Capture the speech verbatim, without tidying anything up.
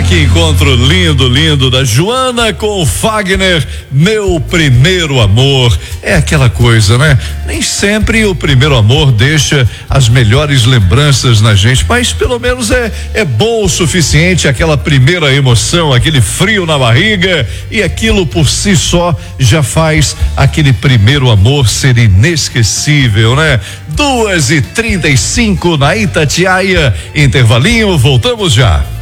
que encontro lindo, lindo da Joana com o Fagner, Meu Primeiro Amor. É aquela coisa, né? Nem sempre o primeiro amor deixa as melhores lembranças na gente, mas pelo menos é, é bom o suficiente, aquela primeira emoção, aquele frio na barriga, e aquilo por si só já faz aquele primeiro amor ser inesquecível, né? Duas e trinta e cinco na Itatiaia, intervalinho, voltamos já.